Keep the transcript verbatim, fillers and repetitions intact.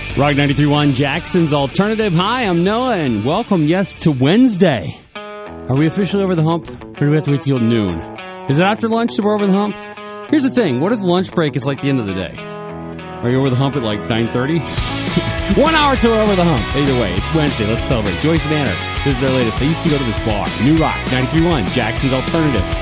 Rock ninety-three point one, Jackson's Alternative. Hi, I'm Noah, and welcome, yes, to Wednesday. Are we officially over the hump, or do we have to wait till noon? Is it after lunch that we're over the hump? Here's the thing. What if lunch break is like the end of the day? Are you over the hump at like nine thirty? One hour till we're over the hump. Either way, it's Wednesday. Let's celebrate. Joyce Manor. This is their latest. I used to go to this bar. New Rock ninety-three point one, Jackson's Alternative.